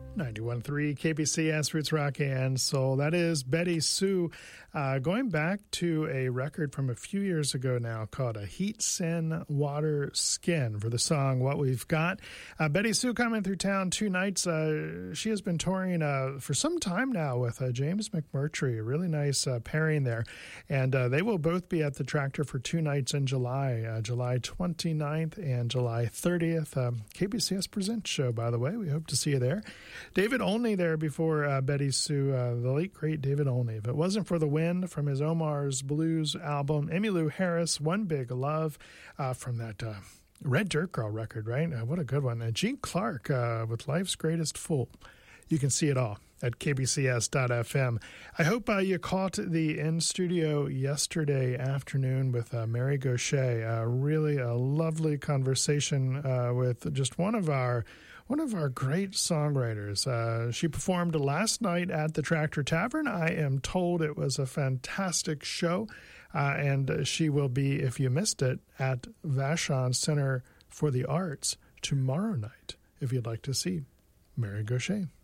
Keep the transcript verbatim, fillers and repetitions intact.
ninety-one point three K B C S Roots Rock and Soul. That is Betty Sue, uh, going back to a record from a few years ago now called A Heat Sin Water Skin for the song What We've Got. Uh, Betty Sue coming through town two nights. Uh, she has been touring uh, for some time now with uh, James McMurtry, a really nice uh, pairing there. And uh, they will both be at the Tractor for two nights in July, uh, July twenty-ninth and July thirtieth. Um, K B C S Presents show, by the way. We hope to see you there. David Olney there before uh, Betty Sue, uh, the late, great David Olney. If it wasn't for the wind from his Omar's Blues album, Emmylou Harris, One Big Love uh, from that uh, Red Dirt Girl record, right? Uh, what a good one. And Gene Clark uh, with Life's Greatest Fool. You can see it all at K B C S dot F M. I hope uh, you caught the in-studio yesterday afternoon with uh, Mary Gaucher. Uh, really a lovely conversation uh, with just one of our one of our great songwriters. Uh, she performed last night at the Tractor Tavern. I am told it was a fantastic show, uh, and she will be, if you missed it, at Vashon Center for the Arts tomorrow night, if you'd like to see Mary Gaucher.